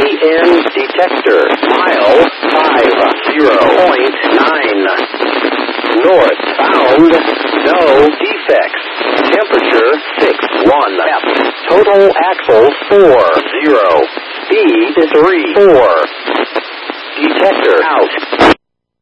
EN detector. Mile 50.9. Northbound, no defects. Temperature 61 F. Total axles 40. Speed 34. Detector out.